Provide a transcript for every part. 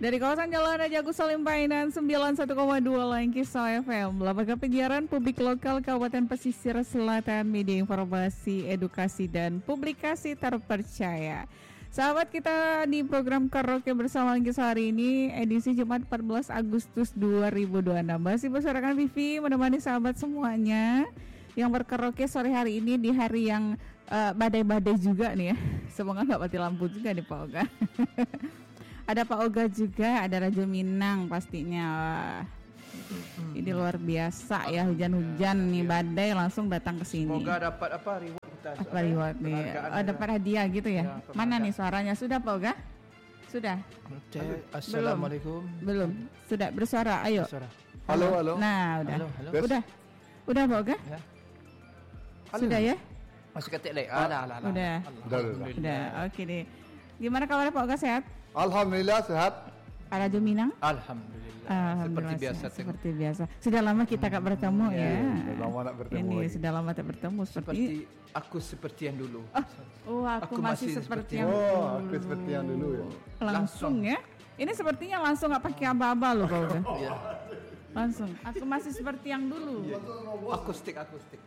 Dari kawasan Jalan Raja Agus Salim Painan 91,2 Langkisau FM, Lembaga Penyiaran Publik Lokal Kabupaten Pesisir Selatan, media informasi, edukasi, dan publikasi terpercaya. Sahabat, kita di program Karaoke bersama Langkisau hari ini, edisi Jumat 14 Agustus 2026. Masih bersama Vivi menemani sahabat semuanya yang berkaraoke sore hari ini di hari yang badai-badai juga nih ya. Semoga nggak mati lampu juga nih Pak Oga. Ada Pak Oga juga, ada Raja Minang pastinya. Wah, ini luar biasa ya, hujan-hujan nih, badai langsung datang ke sini. Semoga dapat apa reward kita. Apa reward nih? Dapat hadiah gitu ya. Mana nih suaranya? Sudah Pak Oga? Sudah. Assalamualaikum. Belum. Sudah bersuara. Ayo. Halo, halo. Nah, udah. Halo. Udah Pak Oga? Ya. Sudah ya? Masih ketik lagi. Udah. Oke deh. Gimana kabar Pak Oga, sehat? Alhamdulillah sehat. Raja Minang? Alhamdulillah. Seperti biasa. Sudah lama kita tak bertemu ya. Sudah lama tak bertemu. Ini lagi. sudah lama tak bertemu Seperti aku seperti yang dulu. Aku masih seperti yang dulu. Aku seperti yang dulu ya. Langsung ya. Ini sepertinya langsung nggak pakai aba-aba loh Pak Oga. Iya. Langsung. Aku masih seperti yang dulu. Akustik.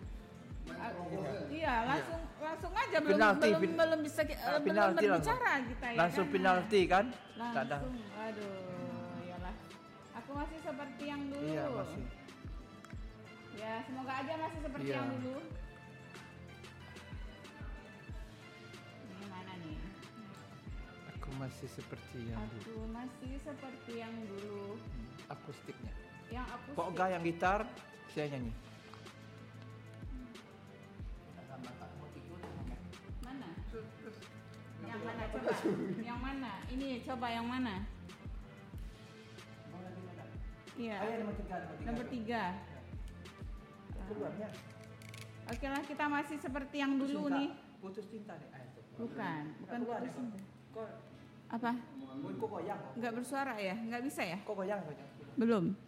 Iya, langsung aja belum bisa belum berbicara kita ya. Langsung kan? penalti kan? Langsung. Aduh, iyalah. Aku masih seperti yang dulu. Iya, masih. Ya, semoga aja masih seperti Iya. yang dulu. Ini mana nih? Aku masih seperti yang dulu. Aku masih seperti yang dulu. Akustiknya. Yang aku Pak Oga yang gitar, saya nyanyi. mana? Yang mana coba? Yang mana? Ini coba yang mana? Iya. Nomor 3. Oke lah, kita masih seperti yang dulu nih. Putus cinta nih. Bukan putus cinta. Apa? Kok goyang? Nggak bersuara ya? Nggak bisa ya? Kok goyang? Belum.